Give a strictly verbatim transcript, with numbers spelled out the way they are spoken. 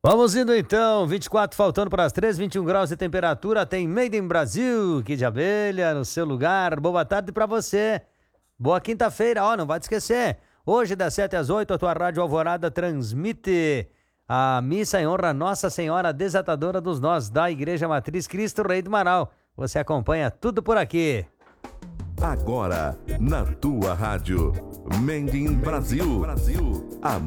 Vamos indo então, vinte e quatro faltando para as três, vinte e um graus de temperatura, tem Made in Brasil, Kid de Abelha no seu lugar. Boa tarde para você, boa quinta-feira, ó, não vai te esquecer, hoje das sete às oito a tua Rádio Alvorada transmite a missa em honra a Nossa Senhora Desatadora dos Nós, da Igreja Matriz Cristo Rei do Marau. Você acompanha tudo por aqui. Agora, na tua rádio, Made in Brasil, a